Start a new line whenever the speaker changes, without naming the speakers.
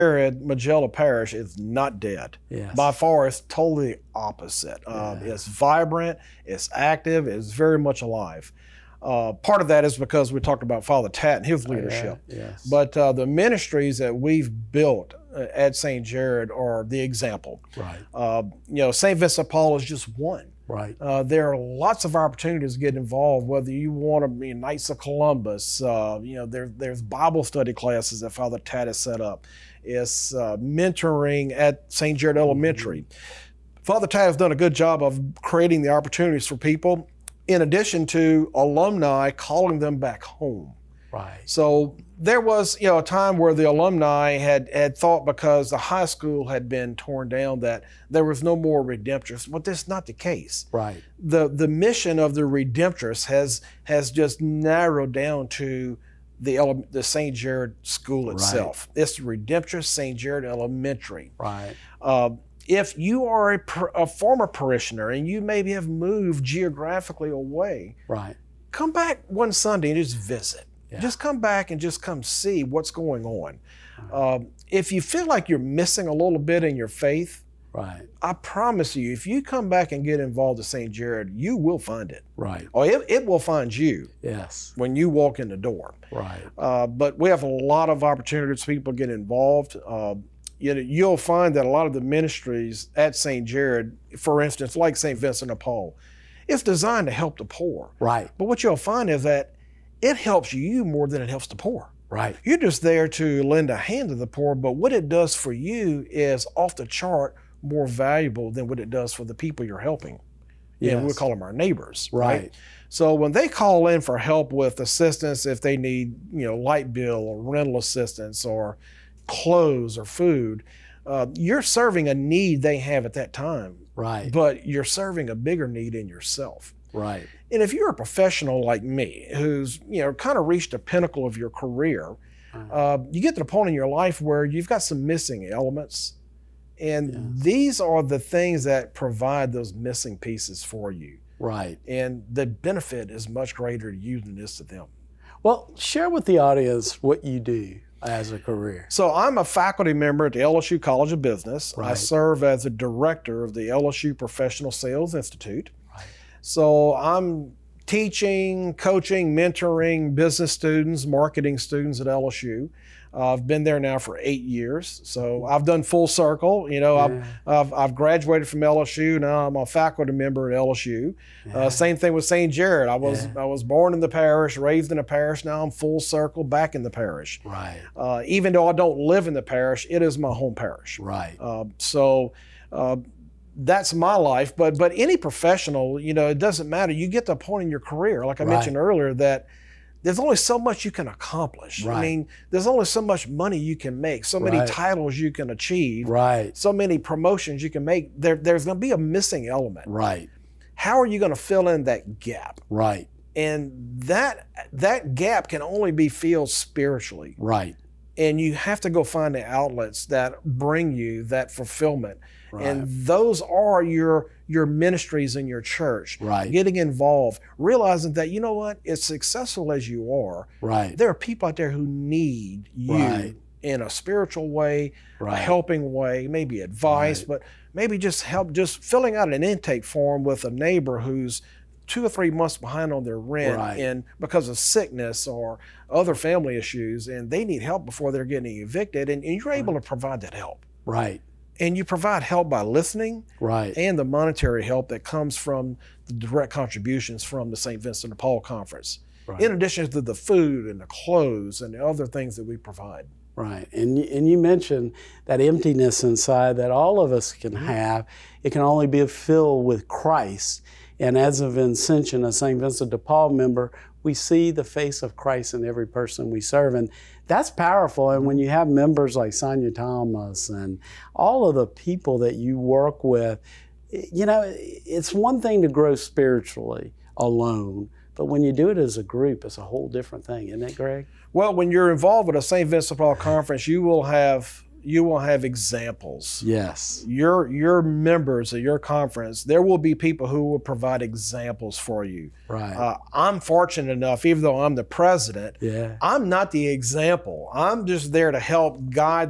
Jared, Magella Parish is not dead.
Yes.
By far, it's totally opposite. It's vibrant, it's active, it's very much alive. Part of that is because we talked about Father Tat and his leadership.
Yes.
But the ministries that we've built at St. Jared are the example.
Right.
St. Vincent de Paul is just one.
Right.
There are lots of opportunities to get involved, whether you want to be Knights of Columbus. There's Bible study classes that Father Tat has set up. It's mentoring at St. Jared Elementary. Father Tat has done a good job of creating the opportunities for people, in addition to alumni calling them back home.
Right.
So there was, a time where the alumni had thought, because the high school had been torn down, that there was no more Redemptorists. But that's not the case.
Right.
The mission of the Redemptorists has just narrowed down to the St. Jared School itself. Right. It's the Redemptorist St. Jared Elementary.
Right.
If you are a former parishioner and you maybe have moved geographically away,
right,
come back one Sunday and just visit. Yeah. Just come back and just come see what's going on. Right. If you feel like you're missing a little bit in your faith,
right,
I promise you, if you come back and get involved at St. Jared, you will find it.
Right.
Or it will find you.
Yes.
When you walk in the door.
Right.
But we have a lot of opportunities for people to get involved. You'll find that a lot of the ministries at St. Jared, for instance, like St. Vincent de Paul, it's designed to help the poor.
Right.
But what you'll find is that it helps you more than it helps the poor.
Right.
You're just there to lend a hand to the poor, but what it does for you is off the chart more valuable than what it does for the people you're helping.
Yes.
And we call them our neighbors.
Right.
So when they call in for help with assistance, if they need, light bill or rental assistance or clothes or food, you're serving a need they have at that time.
Right.
But you're serving a bigger need in yourself.
Right.
And if you're a professional like me, who's, kind of reached the pinnacle of your career, you get to the point in your life where you've got some missing elements. And these are the things that provide those missing pieces for you.
Right.
And the benefit is much greater to you than it is to them.
Well, share with the audience what you do as a career.
So I'm a faculty member at the LSU College of Business.
Right.
I serve as the director of the LSU Professional Sales Institute.
Right.
So I'm teaching, coaching, mentoring business students, marketing students at LSU. I've been there now for 8 years, so I've done full circle. I've graduated from LSU. Now I'm a faculty member at LSU. Same thing with St. Jared. I was born in the parish, raised in the parish. Now I'm full circle back in the parish.
Right.
Even though I don't live in the parish, it is my home parish.
Right.
That's my life. But any professional, it doesn't matter. You get to a point in your career, like I mentioned earlier, that there's only so much you can accomplish.
Right.
I mean, there's only so much money you can make, so many titles you can achieve, so many promotions you can make. There's going to be a missing element.
Right.
How are you going to fill in that gap?
Right.
And that gap can only be filled spiritually.
Right.
And you have to go find the outlets that bring you that fulfillment. Right. And those are your ministries in your church.
Right.
Getting involved, realizing that, as successful as you are, there are people out there who need you in a spiritual way, a helping way, maybe advice, but maybe just help, just filling out an intake form with a neighbor who's 2 or 3 months behind on their rent and because of sickness or other family issues, and they need help before they're getting evicted, and you're able to provide that help.
Right.
And you provide help by listening,
and
the monetary help that comes from the direct contributions from the St. Vincent de Paul Conference, in addition to the food and the clothes and the other things that we provide.
Right, and you mentioned that emptiness inside that all of us can have. It can only be filled with Christ. And as a Vincentian, a St. Vincent de Paul member, we see the face of Christ in every person we serve. And that's powerful. And when you have members like Sonia Thomas and all of the people that you work with, it's one thing to grow spiritually alone, but when you do it as a group, it's a whole different thing. Isn't it, Greg?
Well, when you're involved with a St. Vincent de Paul conference, you will have examples.
Yes.
Your members of your conference, there will be people who will provide examples for you.
Right.
I'm fortunate enough, even though I'm the president, I'm not the example. I'm just there to help guide